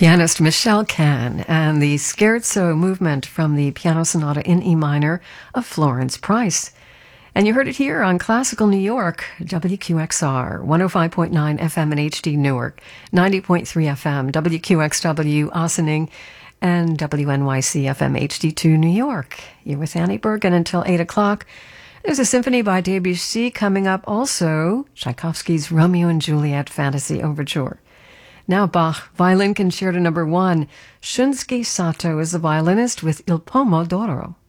Pianist Michelle Kahn and the Scherzo movement from the Piano Sonata in E minor of Florence Price. And you heard it here on Classical New York, WQXR, 105.9 FM in HD Newark, 90.3 FM, WQXW Ossining, and WNYC FM HD2 New York. You're with Annie Bergen until 8 o'clock. There's a symphony by Debussy coming up, also Tchaikovsky's Romeo and Juliet Fantasy Overture. Now Bach, Violin Concerto No. 1. Shunsuke Sato is the violinist with Il Pomo d'Oro.